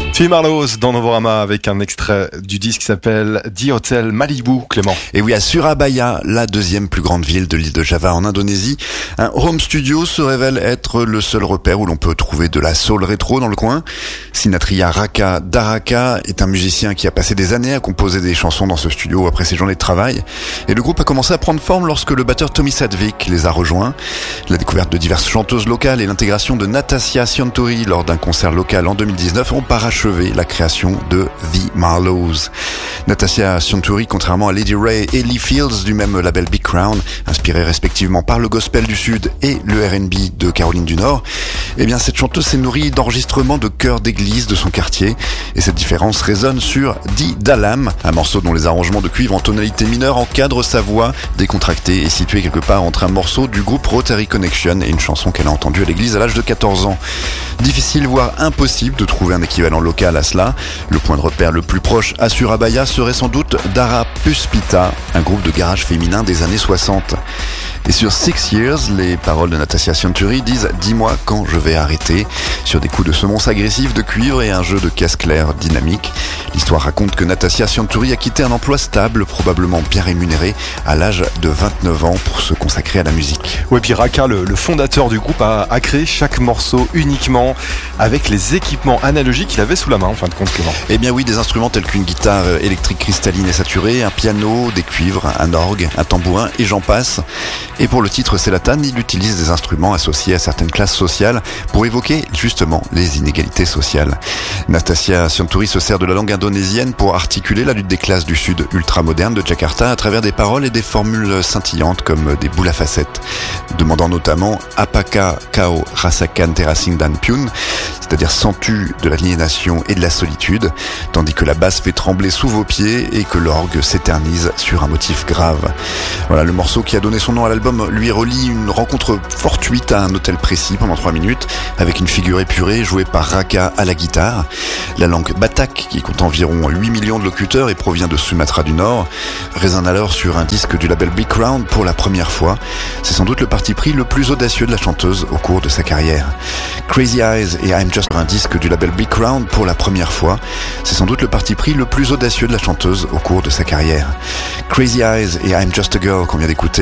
Phil Marlowe dans Novorama avec un extrait du disque qui s'appelle The Hotel Malibu, Clément. Et oui, à Surabaya, la deuxième plus grande ville de l'île de Java en Indonésie, un home studio se révèle être le seul repère où l'on peut trouver de la soul rétro dans le coin. Sinatria Raka Daraka est un musicien qui a passé des années à composer des chansons dans ce studio après ses journées de travail. Et le groupe a commencé à prendre forme lorsque le batteur Tommy Sadvik les a rejoints. La découverte de diverses chanteuses locales et l'intégration de Natassia Siontori lors d'un concert local en 2019 ont parachevé la création de The Marlows. Natassia Siontori, contrairement à Lady Ray et Lee Fields du même label Big Crown, inspirés respectivement par le gospel du Sud et le R&B de Caroline du Nord, eh bien cette chanteuse s'est nourrie d'enregistrements de chœurs d'église de son quartier, et cette différence résonne sur Di Dalam, un morceau dont les arrangements de cuivre en tonalité mineure encadrent sa voix décontractée et située quelque part entre un morceau du groupe Rotary Connection et une chanson qu'elle a entendue à l'église à l'âge de 14 ans. Difficile, voire impossible de trouver un équivalent local à cela. Le point de repère le plus proche à Surabaya serait sans doute Dara Puspita, un groupe de garage féminin des années 60. Et sur 6 Years, les paroles de Natassia Siontori disent « Dis-moi quand je vais arrêter » sur des coups de semonce agressifs de cuivre et un jeu de caisse claire dynamique. L'histoire raconte que Natassia Siontori a quitté un emploi stable, probablement bien rémunéré, à l'âge de 29 ans pour se consacrer à la musique. Ouais, puis Raka, le fondateur du groupe, a créé chaque morceau uniquement avec les équipements analogiques qu'il avait sous la main, en fin de compte, Clément. Eh bien oui, des instruments tels qu'une guitare électrique cristalline et saturée, un piano, des cuivres, un orgue, un tambourin et j'en passe. Et pour le titre Selatan, il utilise des instruments associés à certaines classes sociales pour évoquer justement les inégalités sociales. Natassia Siontori se sert de la langue indonésienne pour articuler la lutte des classes du sud ultramoderne de Jakarta à travers des paroles et des formules scintillantes comme des boules à facettes, demandant notamment « Apakah kau rasakan terasing dan piun », c'est-à-dire « sens-tu de l'aliénation et de la solitude », tandis que la basse fait trembler sous vos pieds et que l'orgue s'éternise sur un motif grave. Voilà, le morceau qui a donné son nom à l'album lui relie une rencontre fortuite à un hôtel précis pendant 3 minutes, avec une figure épurée jouée par Raka à la guitare. La langue Batak, qui compte environ 8 millions de locuteurs et provient de Sumatra du Nord, résonne alors sur un disque du label Big Crown pour la première fois. C'est sans doute le parti pris le plus audacieux de la chanteuse au cours de sa carrière. Crazy Eyes et I'm Just un disque du label Big Crown pour la première fois. C'est sans doute le parti pris le plus audacieux de la chanteuse au cours de sa carrière. Crazy Eyes et I'm Just a Girl qu'on vient d'écouter